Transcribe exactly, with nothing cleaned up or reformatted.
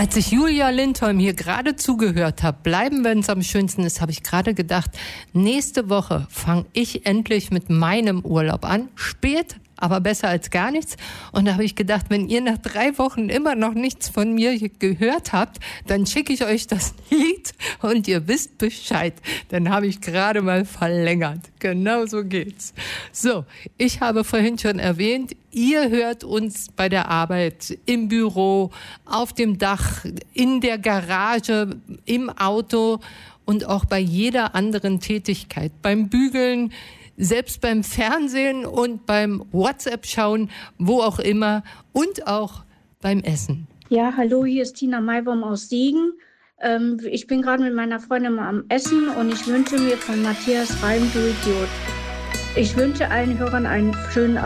Als ich Julia Lindholm hier gerade zugehört habe, bleiben, wenn es am schönsten ist, habe ich gerade gedacht, nächste Woche fange ich endlich mit meinem Urlaub an. Spät, aber besser als gar nichts. Und da habe ich gedacht, wenn ihr nach drei Wochen immer noch nichts von mir gehört habt, dann schicke ich euch das Lied und ihr wisst Bescheid. Dann habe ich gerade mal verlängert. Genau so geht's. So, ich habe vorhin schon erwähnt, ihr hört uns bei der Arbeit, im Büro, auf dem Dach, in der Garage, im Auto und auch bei jeder anderen Tätigkeit, beim Bügeln, selbst beim Fernsehen und beim WhatsApp-Schauen, wo auch immer und auch beim Essen. Ja, hallo, hier ist Tina Maibaum aus Siegen. Ähm, ich bin gerade mit meiner Freundin mal am Essen und ich wünsche mir von Matthias Reim, Du Idiot. Ich wünsche allen Hörern einen schönen Abend.